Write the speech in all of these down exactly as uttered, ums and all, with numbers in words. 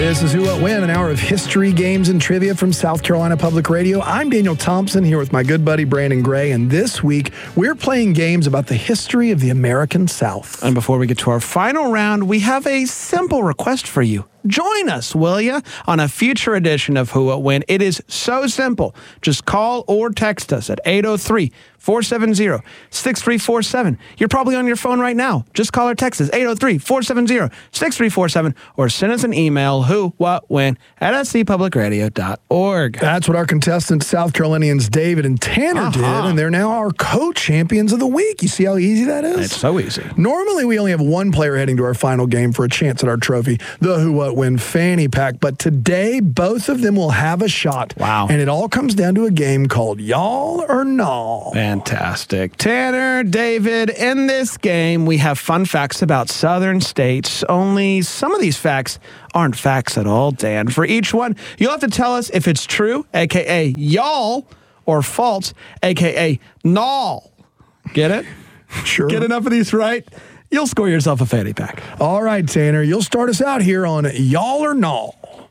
This is Who What When, an hour of history, games, and trivia from South Carolina Public Radio. I'm Daniel Thompson here with my good buddy Brandon Gray, and this week we're playing games about the history of the American South. And before we get to our final round, we have a simple request for you. Join us, will you, on a future edition of Who What When. It is so simple. Just call or text us at eight oh three, four seven zero, six three four seven. You're probably on your phone right now. Just call or text us, eight oh three, four seven zero, six three four seven, or send us an email, who, what, when, at s c public radio dot org. That's what our contestants, South Carolinians David and Tanner Uh-huh. did, and they're now our co-champions of the week. You see how easy that is? It's so easy. Normally, we only have one player heading to our final game for a chance at our trophy, the Who What When fanny pack. But today, both of them will have a shot. Wow. And it all comes down to a game called Y'all or Naw. Fantastic. Tanner, David, in this game, we have fun facts about southern states, only some of these facts aren't facts at all, Dan. For each one, you'll have to tell us if it's true, a k a y'all, or false, a k a null. Get it? Sure. Get enough of these right? You'll score yourself a fanny pack. All right, Tanner, you'll start us out here on Y'all or Naw.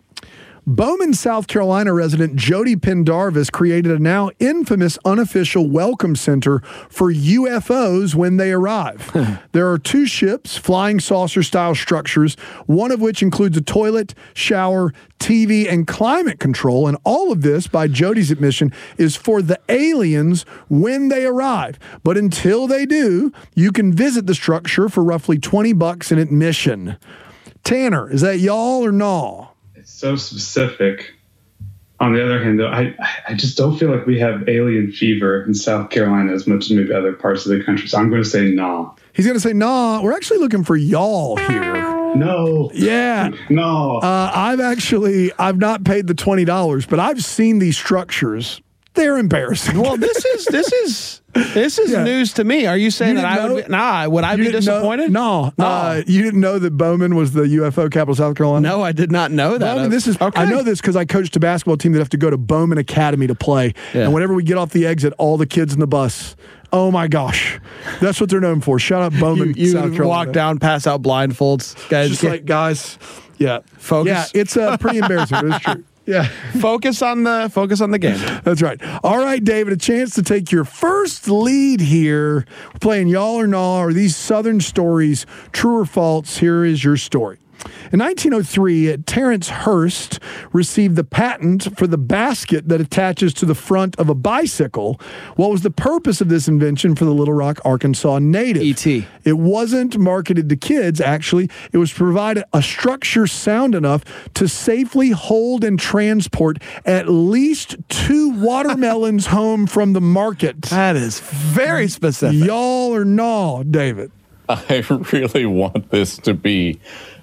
Bowman, South Carolina resident Jody Pendarvis created a now infamous unofficial welcome center for U F Os when they arrive. There are two ships, flying saucer-style structures, one of which includes a toilet, shower, T V, and climate control, and all of this, by Jody's admission, is for the aliens when they arrive. But until they do, you can visit the structure for roughly twenty bucks in admission. Tanner, is that y'all or naw? So specific. On the other hand, though, I I just don't feel like we have alien fever in South Carolina as much as maybe other parts of the country. So I'm going to say no. He's going to say nah. We're actually looking for y'all here. No. Yeah. No. Uh, I've actually, I've not paid the twenty dollars, but I've seen these structures. They're embarrassing. Well, this is this is this is Yeah. news to me. Are you saying You that I didn't would know? be, nah, would I You be didn't know- disappointed? No. Oh. Uh, you didn't know that Bowman was the U F O capital of South Carolina? No, I did not know that. Bowman, this is, okay. I know this because I coached a basketball team that have to go to Bowman Academy to play. Yeah. And whenever we get off the exit, all the kids in the bus, oh my gosh, that's what they're known for. Shout out Bowman, You, you South Carolina. walk down, pass out blindfolds, guys. Just get- like, guys, yeah. Focus. Yeah, it's uh, pretty embarrassing, but it's true. Yeah. focus on the focus on the game. That's right. All right, David, a chance to take your first lead here. We're playing Y'all or Naw. Are these Southern stories true or false? Here is your story. In nineteen oh three, Terrence Hurst received the patent for the basket that attaches to the front of a bicycle. What was the purpose of this invention for the Little Rock, Arkansas native? E T It wasn't marketed to kids, actually. It was to provide a structure sound enough to safely hold and transport at least two watermelons home from the market. That is very specific. Y'all or naw, David? I really want this to be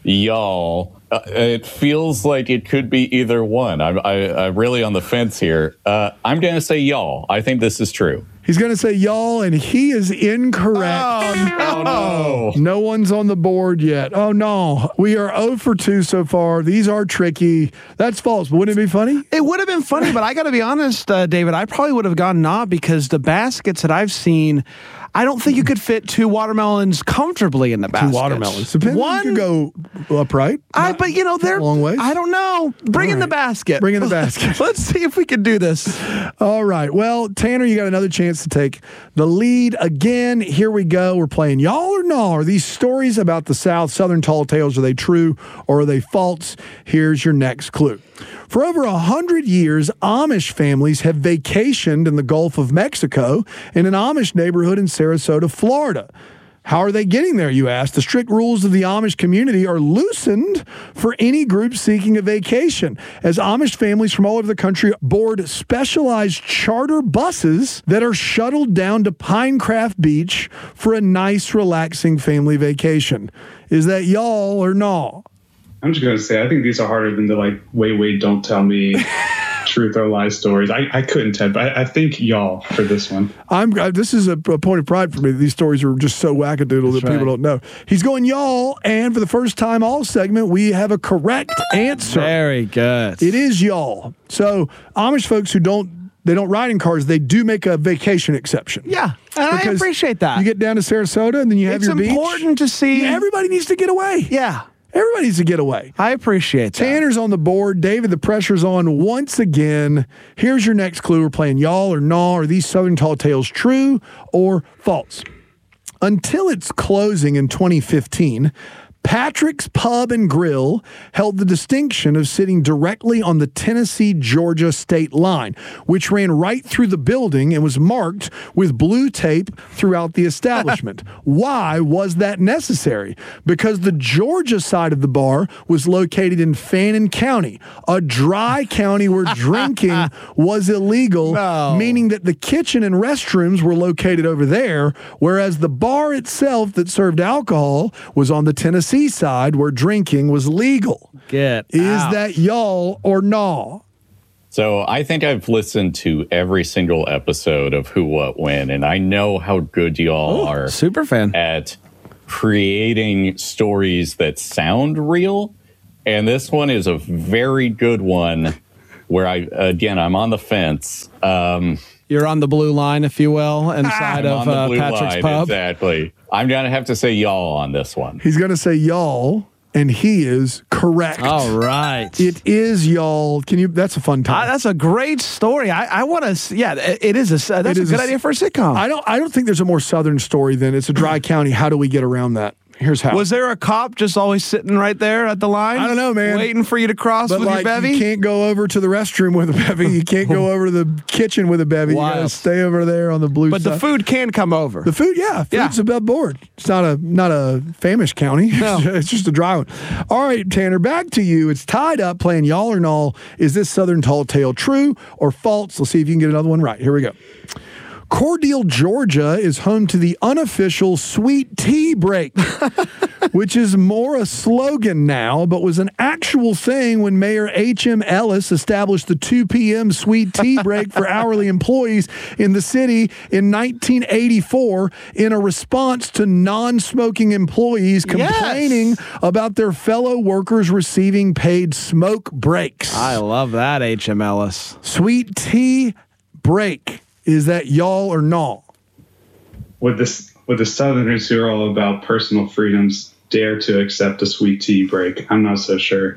y'all. Uh, it feels like it could be either one. I'm, I, I'm really on the fence here. Uh, I'm going to say y'all. I think this is true. He's going to say y'all, and he is incorrect. Oh, no. No one's on the board yet. Oh, no. We are zero for two so far. These are tricky. That's false. But wouldn't it be funny? It would have been funny, but I got to be honest, uh, David, I probably would have gone nah because the baskets that I've seen, I don't think you could fit two watermelons comfortably in the basket. Two watermelons. Depends. One, You could go upright. I, but you know, they're long ways? I don't know. Bring All in the right. basket. Bring in the basket. Let's see if we can do this. All right. Well, Tanner, you got another chance to take the lead again. Here we go. We're playing y'all or naw. Are these stories about the South, Southern tall tales, are they true or are they false? Here's your next clue. For over a hundred years, Amish families have vacationed in the Gulf of Mexico in an Amish neighborhood in Sarasota, Florida. How are they getting there, you ask? The strict rules of the Amish community are loosened for any group seeking a vacation, as Amish families from all over the country board specialized charter buses that are shuttled down to Pinecraft Beach for a nice, relaxing family vacation. Is that y'all or naw? I'm just going to say, I think these are harder than the like, wait, wait, don't tell me truth or lie stories. I, I couldn't tell, but I, I think y'all for this one. I'm. I, this is a, a point of pride for me. These stories are just so wackadoodle that right. people don't know. He's going y'all, and for the first time all segment, we have a correct answer. Very good. It is y'all. So Amish folks who don't they don't ride in cars, they do make a vacation exception. Yeah, and I Because appreciate that. You get down to Sarasota and then you have it's your beach. important to see. Yeah, everybody needs to get away. Yeah. Everybody needs to get away. I appreciate that. Tanner's on the board. David, the pressure's on once again. Here's your next clue. We're playing y'all or naw. Are these Southern Tall Tales true or false? Until its closing in twenty fifteen, Patrick's Pub and Grill held the distinction of sitting directly on the Tennessee-Georgia state line, which ran right through the building and was marked with blue tape throughout the establishment. Why was that necessary? Because the Georgia side of the bar was located in Fannin County, a dry county where drinking was illegal, No. meaning that the kitchen and restrooms were located over there, whereas the bar itself that served alcohol was on the Tennessee side where drinking was legal. Get Is out. that y'all or naw? So I think I've listened to every single episode of Who, What, When, and I know how good y'all Ooh, are super fan. at creating stories that sound real. And this one is a very good one where I, again, I'm on the fence. Um, You're on the blue line, if you will, inside I'm of on the uh, blue Patrick's line, Pub. Exactly. I'm going to have to say y'all on this one. He's going to say y'all, and he is correct. All right. It is y'all. Can you? That's a fun Uh, time. that's a great story. I, I want to. Yeah, it, it is a. That's It a is good a- idea for a sitcom. I don't. I don't think there's a more southern story than it's a dry county. How do we get around that? Here's how. Was there a cop just always sitting right there at the line? I don't know, man. Waiting for you to cross But with like, your bevy? you can't go over to the restroom with a bevy. You can't go over to the kitchen with a bevy. You got to Wild. stay over there on the blue but side. the food can come over. The food, yeah, food's Yeah. above board. It's not a not a famish county. No. It's just a dry one. All right, Tanner, back to you. It's tied up. Playing y'all or naw. Is this Southern Tall Tale true or false? Let's see if you can get another one right. Here we go. Cordele, Georgia is home to the unofficial sweet tea break, which is more a slogan now, but was an actual thing when Mayor H M. Ellis established the two p.m. sweet tea break for hourly employees in the city in nineteen eighty-four in a response to non-smoking employees complaining Yes. about their fellow workers receiving paid smoke breaks. I love that, H M. Ellis. Sweet tea break. Is that y'all or naw? Would this would the Southerners who are all about personal freedoms dare to accept a sweet tea break? I'm not so sure.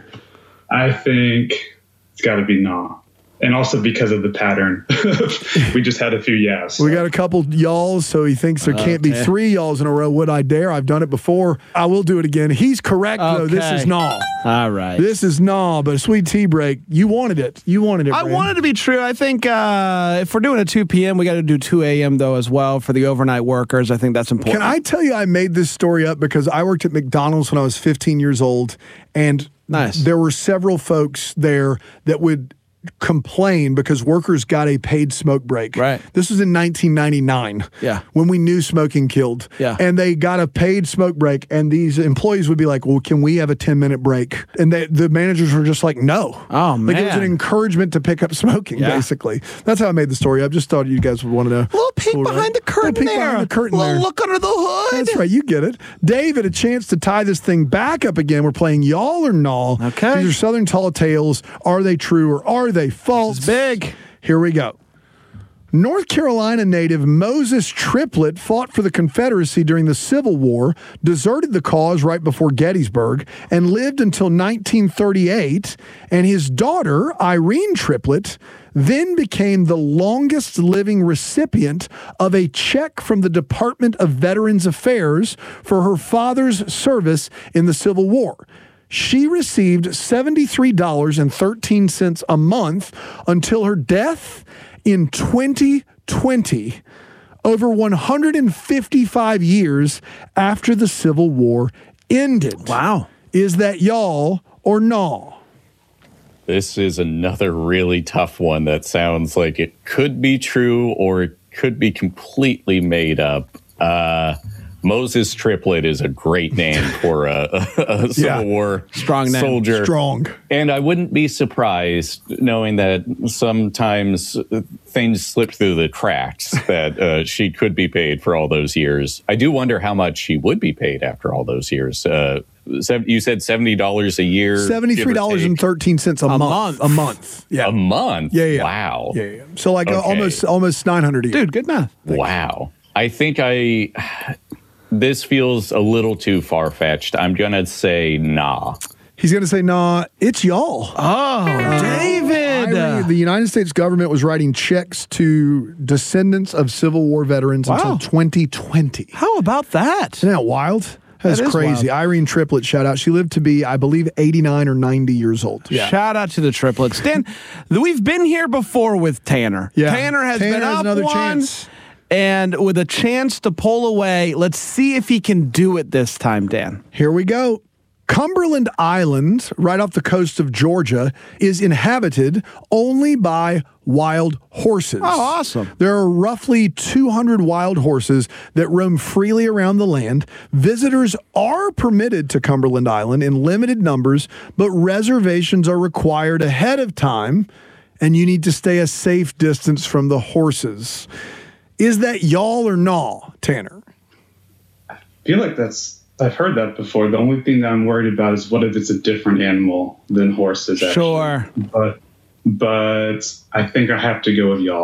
I think it's got to be nah. And also because of the pattern. We just had a few yes. We got a couple y'alls, so he thinks there can't be Okay. three y'alls in a row. Would I dare? I've done it before. I will do it again. He's correct, though. This Okay. is naw. All right. This is naw, but a sweet tea break. You wanted it. You wanted it, I Brandon. want it to be true. I think uh, if we're doing a two p.m., we got to do two a.m. though as well for the overnight workers. I think that's important. Can I tell you I made this story up because I worked at McDonald's when I was fifteen years old, and Nice. there were several folks there that would complain because workers got a paid smoke break. Right. This was in nineteen ninety-nine. Yeah. When we knew smoking killed. Yeah. And they got a paid smoke break, and these employees would be like, well, can we have a ten-minute break? And they, the managers were just like, no. Oh, Like it was an man. encouragement to pick up smoking, Yeah. basically. That's how I made the story up. Just thought you guys would want to know. A little peek Cool, right? behind the curtain Little peek there. behind the curtain little there. look under the hood. That's right. You get it. David, a chance to tie this thing back up again. We're playing y'all or naw. Okay. These are Southern Tall Tales. Are they true or are they false? It's big. Here we go. North Carolina native Moses Triplett fought for the Confederacy during the Civil War, deserted the cause right before Gettysburg, and lived until nineteen thirty-eight. And his daughter, Irene Triplett, then became the longest living recipient of a check from the Department of Veterans Affairs for her father's service in the Civil War. She received seventy-three dollars and thirteen cents a month until her death in twenty twenty, over one hundred fifty-five years after the Civil War ended. Wow. Is that y'all or naw? This is another really tough one that sounds like it could be true or it could be completely made up. Uh, Moses Triplett is a great name for a, a Civil Yeah. War Strong name. soldier. Strong. And I wouldn't be surprised knowing that sometimes things slip through the cracks that uh, she could be paid for all those years. I do wonder how much she would be paid after all those years. Uh, sev- you said seventy dollars a year? seventy-three dollars and thirteen cents a, month. month. A month. Yeah. A month? Yeah, yeah. Wow. Yeah, yeah. So like uh, Okay. almost almost nine hundred a year. Dude, good math. Wow. I think I this feels a little too far-fetched. I'm going to say nah. He's going to say, nah, it's y'all. Oh, uh, David. I, the United States government was writing checks to descendants of Civil War veterans wow. until twenty twenty. How about that? Isn't that wild? That's that crazy. Wild. Irene Triplett, shout out. She lived to be, I believe, eighty-nine or ninety years old. Yeah. Shout out to the triplets. Dan, we've been here before with Tanner. Yeah. Tanner has Tanner been has up another one, chance. and with a chance to pull away. Let's see if he can do it this time, Dan. Here we go. Cumberland Island, right off the coast of Georgia, is inhabited only by wild horses. Oh, awesome. There are roughly two hundred wild horses that roam freely around the land. Visitors are permitted to Cumberland Island in limited numbers, but reservations are required ahead of time, and you need to stay a safe distance from the horses. Is that y'all or naw, Tanner? I feel like that's... I've heard that before. The only thing that I'm worried about is what if it's a different animal than horses, actually. Sure. But, but I think I have to go with y'all.